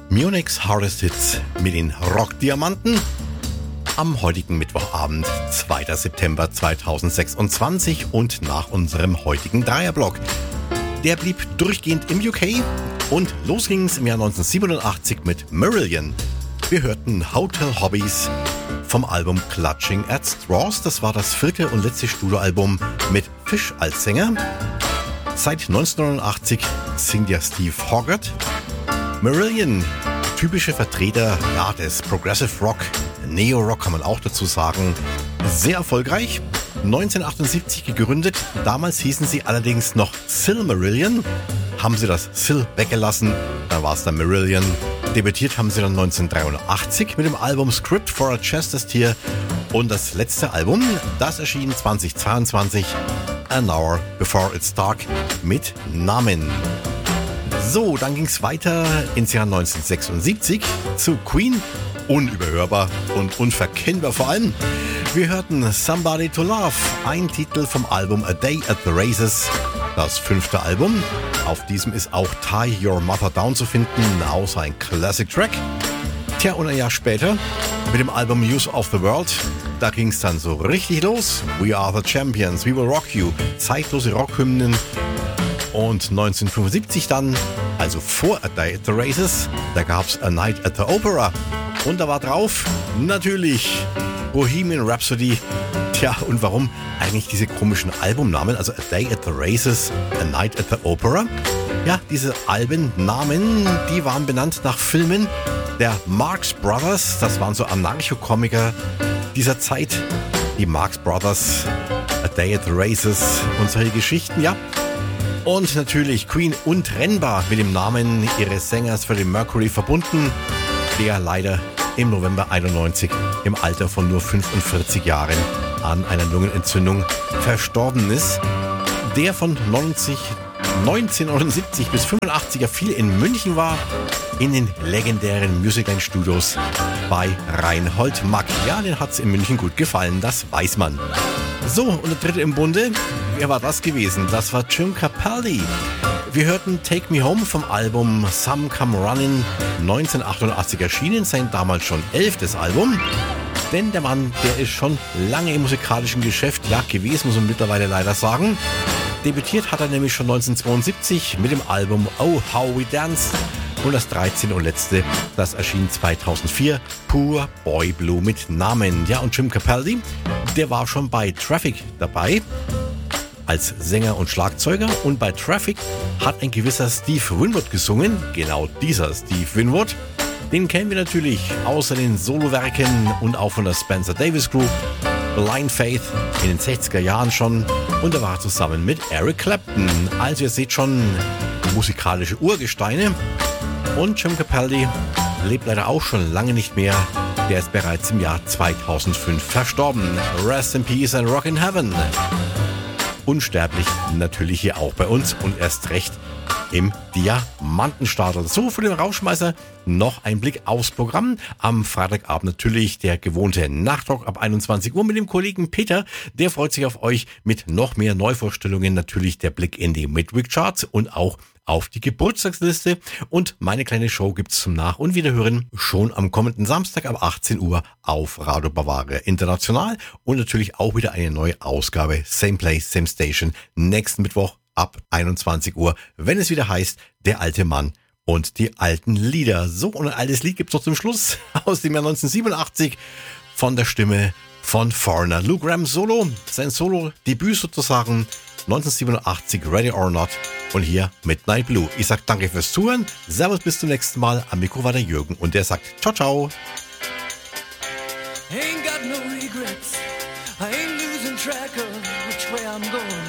Munich's Hardest Hits mit den Rockdiamanten am heutigen Mittwochabend, 2. September 2026 und nach unserem heutigen Dreierblock. Der blieb durchgehend im UK und los ging's im Jahr 1987 mit Marillion. Wir hörten Hotel Hobbies vom Album Clutching at Straws. Das war das 4. und letzte Studioalbum mit Fish als Sänger. Seit 1989 singt ja Steve Hogarth. Marillion, typische Vertreter des Progressive Rock, Neo-Rock kann man auch dazu sagen. Sehr erfolgreich. 1978 gegründet. Damals hießen sie allerdings noch Silmarillion. Haben sie das Sil weggelassen, dann war es dann Marillion. Debütiert haben sie dann 1983 mit dem Album Script for a Chestertier. Und das letzte Album, das erschien 2022, An Hour Before It's Dark, mit Namen. So, dann ging es weiter ins Jahr 1976 zu Queen. Unüberhörbar und unverkennbar vor allem. Wir hörten Somebody to Love, ein Titel vom Album A Day at the Races, das 5. Album. Auf diesem ist auch Tie Your Mother Down zu finden, außer ein Classic-Track. Tja, und ein Jahr später mit dem Album Use of the World, da ging es dann so richtig los. We Are the Champions, We Will Rock You, zeitlose Rockhymnen. Und 1975 dann, also vor A Day at the Races, da gab's A Night at the Opera. Und da war drauf, natürlich, Bohemian Rhapsody. Tja, und warum eigentlich diese komischen Albumnamen? Also A Day at the Races, A Night at the Opera. Ja, diese Albennamen, die waren benannt nach Filmen der Marx Brothers. Das waren so Anarcho-Komiker dieser Zeit. Die Marx Brothers, A Day at the Races und solche Geschichten, ja. Und natürlich Queen untrennbar mit dem Namen ihres Sängers Freddie Mercury verbunden, der leider im November 91 im Alter von nur 45 Jahren an einer Lungenentzündung verstorben ist. Der von 1979 bis 85 viel in München war, in den legendären Musicland-Studios bei Reinhold Mack. Ja, den hat's in München gut gefallen, das weiß man. So, und der dritte im Bunde, wer war das gewesen? Das war Jim Capaldi. Wir hörten Take Me Home vom Album Some Come Running, 1988 erschienen, sein damals schon 11. Album. Denn der Mann, der ist schon lange im musikalischen Geschäft gewesen, muss man mittlerweile leider sagen. Debütiert hat er nämlich schon 1972 mit dem Album Oh How We Dance. Und das 13. und letzte, das erschien 2004, Poor Boy Blue mit Namen. Ja, und Jim Capaldi, der war schon bei Traffic dabei als Sänger und Schlagzeuger. Und bei Traffic hat ein gewisser Steve Winwood gesungen. Genau dieser Steve Winwood. Den kennen wir natürlich außer den Solowerken und auch von der Spencer Davis Group. Blind Faith in den 60er Jahren schon. Und er war zusammen mit Eric Clapton. Also ihr seht schon, musikalische Urgesteine. Und Jim Capaldi lebt leider auch schon lange nicht mehr. Der ist bereits im Jahr 2005 verstorben. Rest in Peace and Rock in Heaven. Unsterblich natürlich hier auch bei uns und erst recht im Diamantenstadel. So, für den Rauschmeißer noch ein Blick aufs Programm. Am Freitagabend natürlich der gewohnte Nachtrock ab 21 Uhr mit dem Kollegen Peter. Der freut sich auf euch mit noch mehr Neuvorstellungen. Natürlich der Blick in die Midweek Charts und auch auf die Geburtstagsliste. Und meine kleine Show gibt's zum Nach- und Wiederhören schon am kommenden Samstag ab 18 Uhr auf Radio Bavaria International. Und natürlich auch wieder eine neue Ausgabe Same Place, Same Station nächsten Mittwoch ab 21 Uhr, wenn es wieder heißt, der alte Mann und die alten Lieder. So, und ein altes Lied gibt's noch zum Schluss aus dem Jahr 1987 von der Stimme von Foreigner. Lou Gramm Solo, sein Solo-Debüt sozusagen, 1987, Ready or Not, und hier Midnight Blue. Ich sag danke fürs Zuhören, servus, bis zum nächsten Mal. Am Mikro war der Jürgen und der sagt ciao, ciao. Ain't got no regrets, I ain't losing track of which way I'm going.